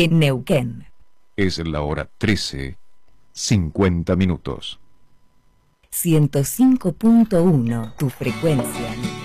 en Neuquén. Es la hora 13:50. 105.1, tu frecuencia.